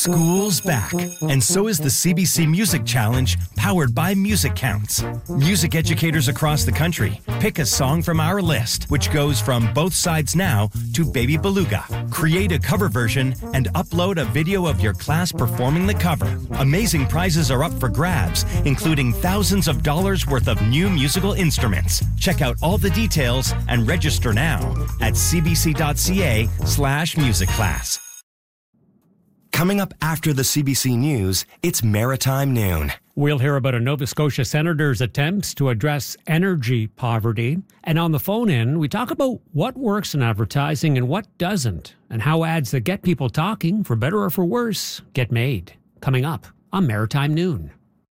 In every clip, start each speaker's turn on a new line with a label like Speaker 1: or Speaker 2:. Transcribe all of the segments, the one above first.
Speaker 1: School's back, and so is the CBC Music Challenge, powered by Music Counts. Music educators across the country pick a song from our list, which goes from Both Sides Now to Baby Beluga. Create a cover version and upload a video of your class performing the cover. Amazing prizes are up for grabs, including thousands of dollars worth of new musical instruments. Check out all the details and register now at cbc.ca/musicclass. Coming up after the CBC News, it's Maritime Noon.
Speaker 2: We'll hear about a Nova Scotia senator's attempts to address energy poverty. And on the phone-in, we talk about what works in advertising and what doesn't, and how ads that get people talking, for better or for worse, get made. Coming up on Maritime Noon.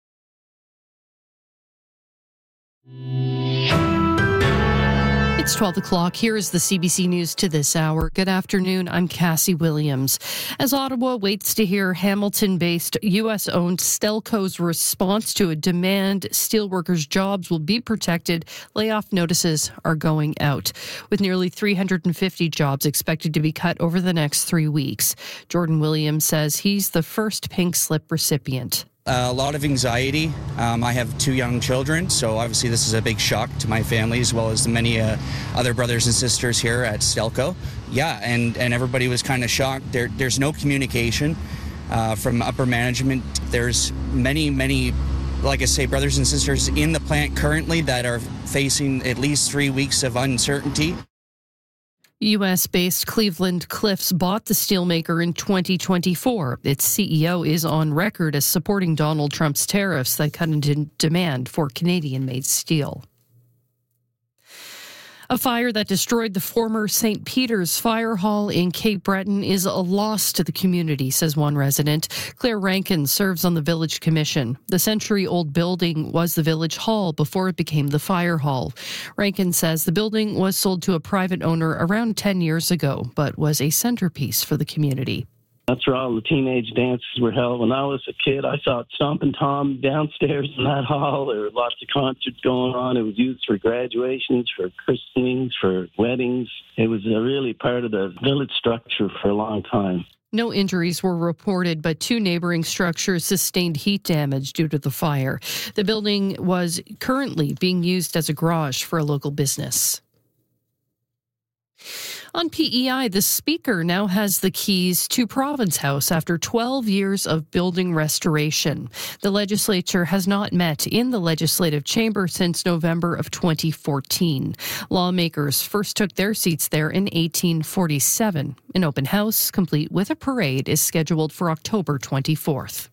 Speaker 3: It's 12 o'clock. Here is the CBC News to this hour. Good afternoon. I'm Cassie Williams. As Ottawa waits to hear Hamilton-based U.S.-owned Stelco's response to a demand steelworkers' jobs will be protected, layoff notices are going out, with nearly 350 jobs expected to be cut over the next 3 weeks. Jordan Williams says he's the first pink slip recipient.
Speaker 4: A lot of anxiety. I have 2 young children, so obviously this is a big shock to my family as well as the many other brothers and sisters here at Stelco. Yeah, and everybody was kind of shocked. There's no communication from upper management. There's many, like I say, brothers and sisters in the plant currently that are facing at least 3 weeks of uncertainty.
Speaker 3: U.S.-based Cleveland Cliffs bought the steelmaker in 2024. Its CEO is on record as supporting Donald Trump's tariffs that cut into demand for Canadian-made steel. A fire that destroyed the former St. Peter's Fire Hall in Cape Breton is a loss to the community, says one resident. Claire Rankin serves on the Village Commission. The century-old building was the Village Hall before it became the Fire Hall. Rankin says the building was sold to a private owner around 10 years ago, but was a centerpiece for the community.
Speaker 5: That's where all the teenage dances were held. When I was a kid, I saw Stompin' Tom downstairs in that hall. There were lots of concerts going on. It was used for graduations, for christenings, for weddings. It was really part of the village structure for a long time.
Speaker 3: No injuries were reported, but 2 neighboring structures sustained heat damage due to the fire. The building was currently being used as a garage for a local business. On PEI, the Speaker now has the keys to Province House after 12 years of building restoration. The legislature has not met in the legislative chamber since November of 2014. Lawmakers first took their seats there in 1847. An open house, complete with a parade, is scheduled for October 24th.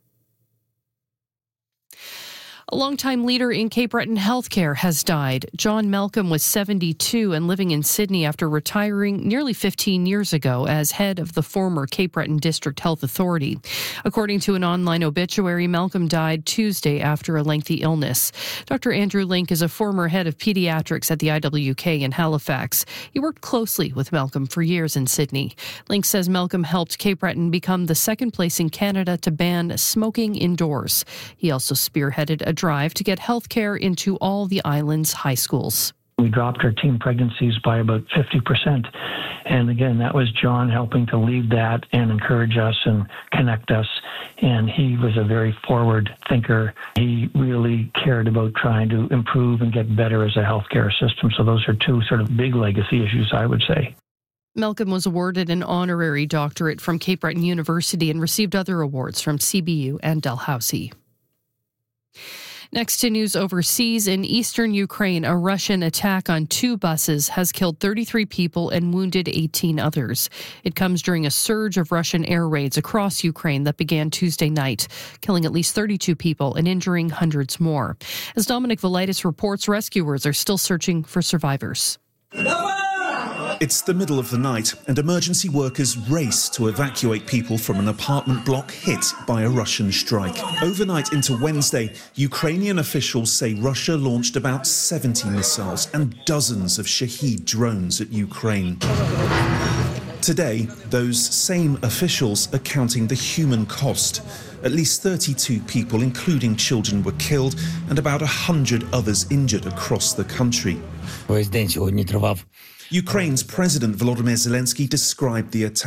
Speaker 3: A longtime leader in Cape Breton healthcare has died. John Malcolm was 72 and living in Sydney after retiring nearly 15 years ago as head of the former Cape Breton District Health Authority. According to an online obituary, Malcolm died Tuesday after a lengthy illness. Dr. Andrew Link is a former head of pediatrics at the IWK in Halifax. He worked closely with Malcolm for years in Sydney. Link says Malcolm helped Cape Breton become the second place in Canada to ban smoking indoors. He also spearheaded a drive to get health care into all the island's high schools.
Speaker 6: We dropped our teen pregnancies by about 50%. And again, that was John helping to lead that and encourage us and connect us. And he was a very forward thinker. He really cared about trying to improve and get better as a healthcare system. So those are 2 sort of big legacy issues, I would say.
Speaker 3: Malcolm was awarded an honorary doctorate from Cape Breton University and received other awards from CBU and Dalhousie. Next to news overseas, in eastern Ukraine, a Russian attack on 2 buses has killed 33 people and wounded 18 others. It comes during a surge of Russian air raids across Ukraine that began Tuesday night, killing at least 32 people and injuring hundreds more. As Dominic Velitis reports, rescuers are still searching for survivors.
Speaker 7: It's the middle of the night and emergency workers race to evacuate people from an apartment block hit by a Russian strike. Overnight into Wednesday, Ukrainian officials say Russia launched about 70 missiles and dozens of Shahed drones at Ukraine. Today, those same officials are counting the human cost. At least 32 people, including children, were killed and about 100 others injured across the country. Ukraine's President Volodymyr Zelensky described the attack